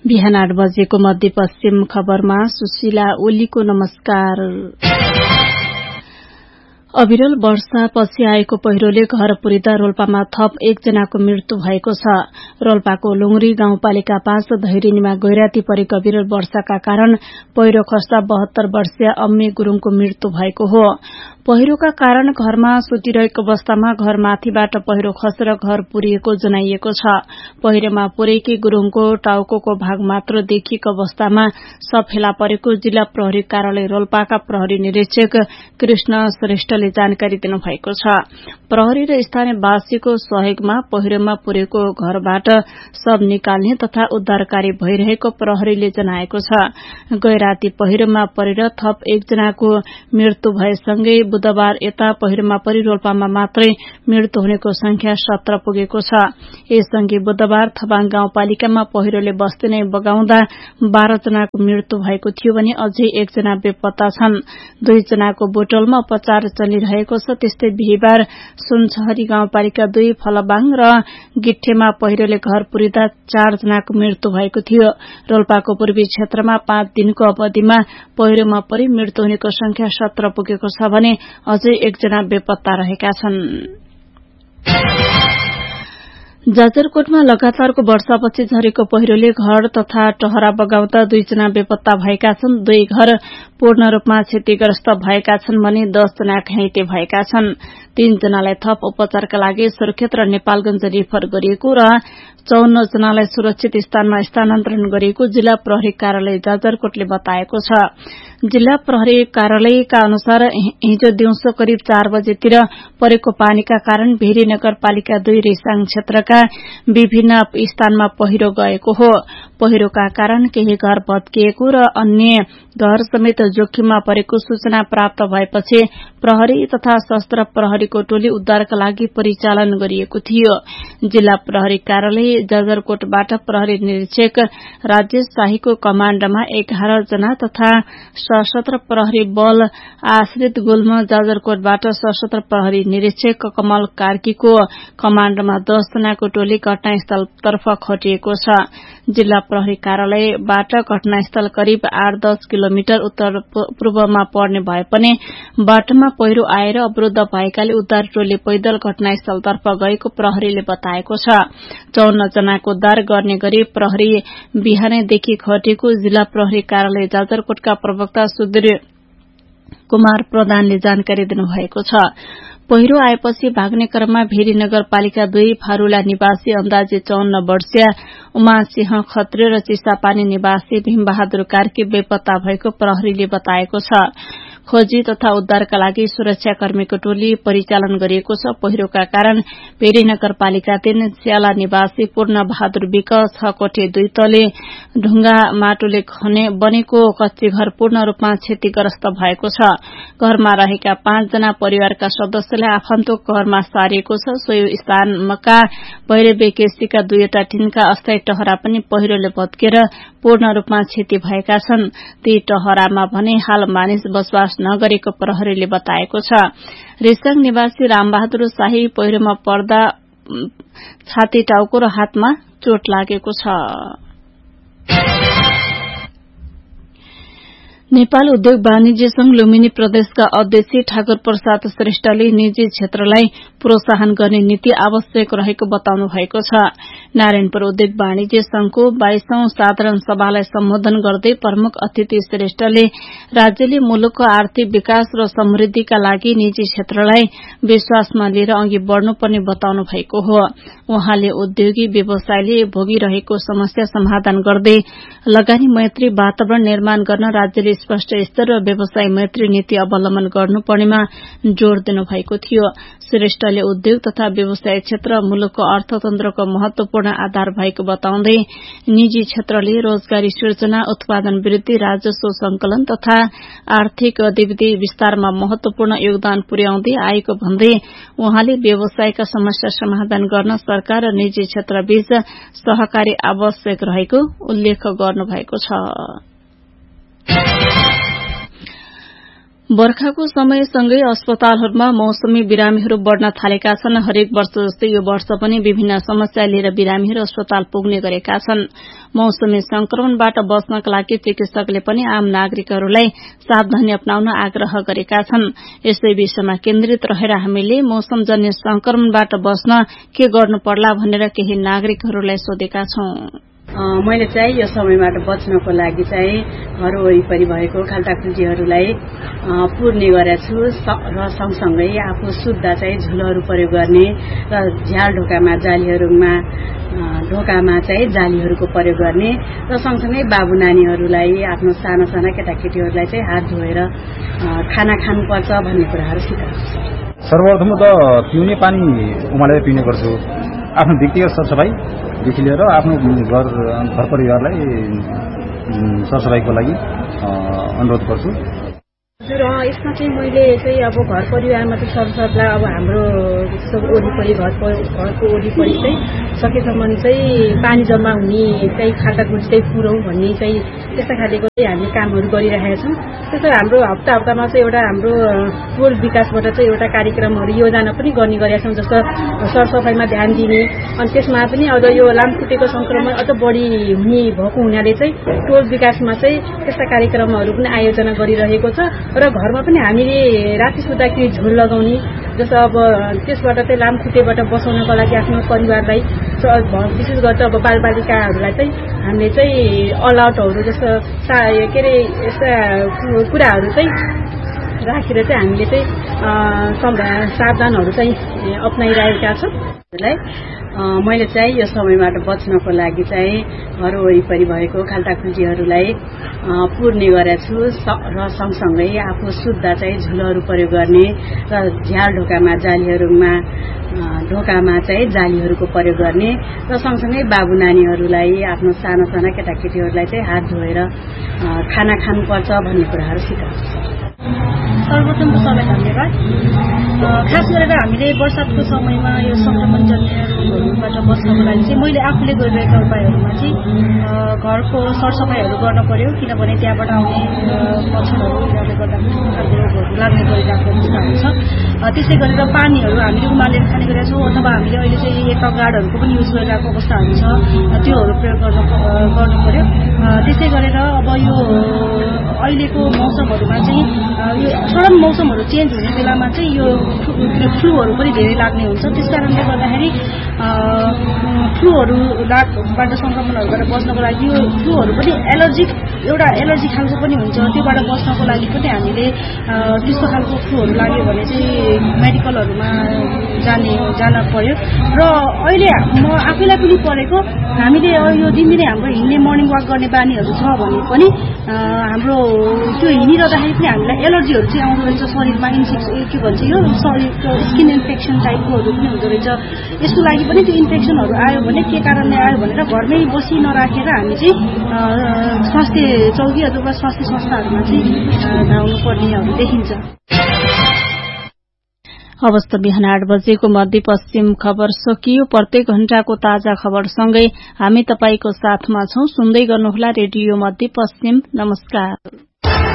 बिहान 8 बजेको मध्यपश्चिम खबरमा सुशीला ओलीको नमस्कार। अविरल वर्षापछि आएको पहिरोले घर पुरिँदा रोल्पामा थप 1 जनाको मृत्यु भएको छ। रोल्पाको लुङरी गाउँपालिका 5 धैर्यनीमा गैराती परेको अविरल वर्षाका कारण पहिरो खस्दा 72 वर्षीय अम्मे गुरूङको मृत्यु भएको हो। पहिरोका कारण घरमा सुतिरहेको अवस्थामा घरमाथिबाट पहिरो खसेर घर पुरिएको जनाइएको छ। पहिरोमा पुरेकी गुरूङको टाउको भाग मात्र देखिएको अवस्थामा सब फेला परेको जिल्ला प्रहरी कार्यालय रोल्पाका प्रहरी निरीक्षक कृष्ण श्रेष्ठले जानकारी दिनुभएको छ। प्रहरी र स्थानीयवासीको सहयोगमा पहिरोमा पुरेको घरबाट सब निकाल्ने तथा उद्धार कार्य भइरहेको प्रहरीले जनाएको छ। गैराती पहिरोमा परेर थप 1 जनाको मृत्यु भएसँगै बुधबार यता पहिरोमा परि रोल्पामा मात्रै मृत्यु हुनेको संख्या 17 पुगेको छ। यससँगै बुधबार थबाङ गाउँपालिकामा पहिरोले बस्ती नै बगाउँदा 12 जनाको मृत्यु भएको थियो भने अझै 1 जना बेपत्ता छन्। 2 जनाको बोटलमा उपचार चलिरहेको छ। त्यस्तै बिहीबार सुनसहरी गाउँपालिका 2 फलबाङ र गिट्ठेमा पहिरोले घर पुरिँदा 4 जनाको मृत्यु भएको थियो। रोल्पाको पूर्वी क्षेत्रमा 5 दिनको अवधिमा पहिरोमा परि मृत्यु हुनेको संख्या 17 पुगेको छ भने अझै 1 जना बेपत्ता रहेका छन्। जाजरकोटमा लगातारको वर्षापछि झरेको पहिरोले घर तथा टहरा बगाउँदा 2 जना बेपत्ता भएका छन्। 2 घर पूर्ण रूपमा क्षतिग्रस्त भएका छन् भने 10 जना घाइते भएका छन्। 3 जनालाई थप उपचारका लागि सुर्खेत र नेपालगंज रेफर गरिएको र 54 जनालाई सुरक्षित स्थानमा स्थानान्तरण गरिएको जिल्ला प्रहरी कार्यालय जाजरकोटले बताएको छ। जिल्ला प्रहरी कार्यालयका अनुसार हिजो दिउँसो करिब 4 बजेतिर परेको पानीका कारण भेरी नगरपालिका 2 रेसाङ क्षेत्रका विभिन्न स्थानमा पहिरो गएको हो। पहिरोका कारण केही घर भत्किएको र अन्य घर समेत जोखिममा परेको सूचना प्राप्त भएपछि प्रहरी तथा सशस्त्र प्रहरीको टोली उद्धारका लागि परिचालन गरिएको थियो। जिल्ला प्रहरी कार्यालय जाजरकोटबाट प्रहरी निरीक्षक राजेश शाहीको कमाण्डमा 11 जना तथा सशस्त्र प्रहरी बल आश्रित गुल्म जाजरकोटबाट सशस्त्र प्रहरी निरीक्षक कमल कार्कीको कमाण्डमा 10 जनाको टोली घटनास्थलतर्फ खटिएको छ। जिल्ला प्रहरी कार्यालयबाट घटनास्थल करिब 8-10 किलोमिटर उत्तर पूर्वमा पर्ने भए पनि बाटोमा पहिरो आएर अवरुद्ध भएकाले उद्धार टोली पैदल घटनास्थलतर्फ गएको प्रहरीले बताएको छ। 54 जनाको उद्धार गर्ने गरी प्रहरी बिहानैदेखि खटेको जिल्ला प्रहरी कार्यालय जाजरकोटका प्रवक्ता सुधीर कुमार प्रधानले जानकारी दिनुभएको छ। पहिरो आएपछि भाग्ने क्रममा भेरी नगरपालिका 2 फारूला निवासी अन्दाजे 54 वर्षीय उमासिंह खत्री र चिसापानी निवासी भीमबहादुर कार्की बेपत्ता भएको प्रहरीले बताएको छ। खोजी तथा उद्धारका लागि सुरक्षाकर्मीको टोली परिचालन गरिएको छ। पहिरोका कारण भेरी नगरपालिका 3 स्याला निवासी पूर्ण बहादुर विक 6 कोठे 2 तले ढुंगा माटोले बनेको कच्ची घर पूर्ण रूपमा क्षतिग्रस्त भएको छ। घरमा रहेका 5 जना परिवारका सदस्यलाई आफन्तको घरमा सारिएको छ। सोही स्थानका भैरवे केसीका 2वटा टिनका अस्थायी टहरा पनि पहिरोले भत्केर पूर्ण रूपमा क्षति भएका छन्। ती टहरामा भने हाल मानिस बसोबास नगरेको प्रहरीले बताएको छ। रेसाङ निवासी रामबहादुर शाही पहिरोमा पर्दा छाती, टाउको र हातमा चोट लागेको छ। नेपाल उद्योग वाणिज्य संघ लुम्बिनी प्रदेशका अध्यक्ष ठाकुर प्रसाद श्रेष्ठले निजी क्षेत्रलाई प्रोत्साहन गर्ने नीति आवश्यक रहेको बताउनु भएको छ। नारायणपुर उद्योग वाणिज्य संघको 22औं साधारण सभालाई सम्बोधन गर्दै प्रमुख अतिथि श्रेष्ठले राज्यले मुलुकको आर्थिक विकास र समृद्धिका लागि निजी क्षेत्रलाई विश्वासमा लिएर अघि बढ़नुपर्ने बताउनु भएको हो। उहाँले उद्योगी व्यवसायले भोगिरहेको समस्या समाधान गर्दै लगानी मैत्री वातावरण निर्माण गर्न राज्यले स्पष्ट स्तर र व्यवसाय मैत्री नीति अवलम्बन गर्नुपर्नेमा जोड़ दिनुभएको थियो। श्रेष्ठले उद्योग तथा व्यवसाय क्षेत्र मुलुकको अर्थतन्त्रको महत्वपूर्ण आधार भएको बताउँदै निजी क्षेत्रले रोजगारी सृजना, उत्पादन वृद्धि, राजस्व संकलन तथा आर्थिक गतिविधि विस्तारमा महत्वपूर्ण योगदान पुर्याउँदै आएको भन्दै उहाँले व्यवसायका समस्या समाधान गर्न सरकार र निजी क्षेत्रबीच सहकारी आवश्यक रहेको उल्लेख गर्नुभएको छ। बर्खाको समयसँगै अस्पतालहरूमा मौसमी बिरामीहरू बढ़न थालेका छन्। हरेक वर्ष जस्तै यो वर्ष पनि विभिन्न समस्या लिएर बिरामीहरू अस्पताल पुग्ने गरेका छन्। मौसमी संक्रमणबाट बच्नका लागि चिकित्सकले पनि आम नागरिकहरूलाई सावधानी अपनाउन आग्रह गरेका छन्। यसै विषयमा केन्द्रित रहेर हामीले मौसमजन्य संक्रमणबाट बच्न के गर्नु पर्ला भनेर केही नागरिकहरूलाई सोधेका छौं। मैले चाहिँ यो समयबाट बच्नको लागि चाहिँ घर वरिपरि भएको खाल्टाखुल्टीहरूलाई पुर्ने गरेको छु र सँगसँगै आफू सुत्दा चाहिँ झुलहरू प्रयोग गर्ने र झ्याल ढोकामा चाहिँ जालीहरूको प्रयोग गर्ने र सँगसँगै बाबु नानीहरूलाई आफ्नो साना साना केटाकेटीहरूलाई चाहिँ हात धोएर खाना खानुपर्छ भन्ने कुराहरू सिकाउँछु। सर्वप्रथम त पिउने पानी उमालेर पिउने गर्छु। आफ्नो व्यक्तिगत सरसफाईदेखि लिएर आफ्नो घर परिवारलाई सरसफाईको लागि अनुरोध गर्छु। र यसमा चाहिँ मैले चाहिँ अब घर परिवारमा चाहिँ सरसफाईलाई अब हाम्रो वरिपरि घरको वरिपरि चाहिँ सकेसम्म चाहिँ पानी जम्मा हुने चाहिँ खाल्टाखुल्टी चाहिँ पुरौँ भन्ने चाहिँ त्यस्ता खालेको चाहिँ हामी कामहरू गरिरहेका छौँ। त्यसो हाम्रो हप्तामा चाहिँ एउटा हाम्रो टोल विकासबाट चाहिँ एउटा कार्यक्रमहरू योजना पनि गर्ने गरेका छौँ, जस्तो सरसफाईमा ध्यान दिने। अनि त्यसमा पनि अब यो लामखुट्टेको संक्रमण अझ बढी हुने भएको हुनाले चाहिँ टोल विकासमा चाहिँ त्यस्ता कार्यक्रमहरू पनि आयोजना गरिरहेको छ। र घरमा पनि हामीले राति सुत्दाखेरि झोल लगाउने, जस्तो अब त्यसबाट चाहिँ लामखुट्टेबाट बचाउनको लागि आफ्नो परिवारलाई विशेष गरेर अब बालबालिकाहरूलाई चाहिँ हामीले चाहिँ अलआउटहरू जस्तो के अरे यस्ता कुराहरू चाहिँ राखेर चाहिँ हामीले चाहिँ सावधानहरू चाहिँ अप्नाइरहेका छौँ। मैले चाहिँ यो समयबाट बच्नको लागि चाहिँ घर वरिपरि भएको खाल्टाखुल्टीहरूलाई पुर्ने गरेको छु र सँगसँगै आफू सुत्दा चाहिँ झुलहरू प्रयोग गर्ने र झ्याल ढोकामा चाहिँ जालीहरूको प्रयोग गर्ने र सँगसँगै बाबु नानीहरूलाई आफ्नो साना साना केटाकेटीहरूलाई चाहिँ हात धोएर खाना खानुपर्छ भन्ने कुराहरू सिकाउँछु। सर्वप्रथम सबैलाई धन्यवाद। खास गरेर हामीले वर्षातको समयमा यो संक्रमणजन्य रोगहरूबाट बच्नको लागि चाहिँ मैले आफूले गरिरहेका उपायहरूमा चाहिँ घरको सरसफाईहरू गर्न पर्यो, किनभने त्यहाँबाट आउने मच्छरहरूले गर्दा रोगहरू लाग्ने गरिरहेको अवस्थाहरू छ। त्यसै गरेर पानीहरू हामीले उमालेर खाने गरेका छौँ, अथवा हामीले अहिले चाहिँ एक्वागार्डहरूको पनि युज गरिरहेको अवस्थाहरू छ, त्योहरू प्रयोग गर्नु पर्यो। त्यसै गरेर अब यो अहिलेको मौसमहरूमा चाहिँ यो सडन मौसमहरू चेन्ज हुने बेलामा चाहिँ यो फ्लूहरू पनि धेरै लाग्ने हुन्छ। त्यस कारणले गर्दाखेरि फ्लूहरूबाट संक्रमणहरूबाट बच्नको लागि यो फ्लूहरू पनि एलर्जी खालको पनि हुन्छ। त्योबाट बच्नको लागि पनि हामीले त्यस्तो खालको फ्लूहरू लाग्यो भने चाहिँ मेडिकलहरूमा जान पर्यो। र अहिले म आफैलाई पनि परेको, हामीले यो दिनदिनै हाम्रो हिँड्ने मर्निङ वाक गर्ने बानीहरू छ भने पनि हाम्रो त्यो हिँडिरहँदाखेरि पनि हामीलाई एलर्जीहरू चाहिँ आउँदो रहेछ शरीरमा। के भन्छ यो स्किन इन्फेक्सन टाइपकोहरू पनि हुँदो रहेछ। यसको लागि पनि त्यो इन्फेक्सनहरू आयो भने के कारणले आयो भनेर घरमै बसी नराखेर हामी चाहिँ स्वास्थ्य चौकी अथवा स्वास्थ्य संस्थाहरूमा चाहिँ धाउनु पर्नेहरू देखिन्छ। अवस्था बिहान 8 बजेको मध्यपश्चिम खबर सकियो। प्रत्येक घण्टाको ताजा खबरसँगै हामी तपाईको साथमा छौं। सुन्दै गर्नुहोला रेडियो मध्यपश्चिम। नमस्कार।